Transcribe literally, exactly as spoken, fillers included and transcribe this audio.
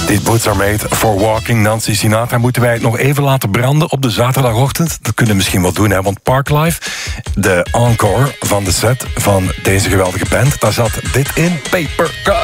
These Boots Are Made for Walking. Nancy Sinatra moeten wij het nog even laten branden op de zaterdagochtend. Dat kunnen we misschien wel doen, hè? Want Parklife, de encore van de set van deze geweldige band, daar zat dit in, Paper Cut.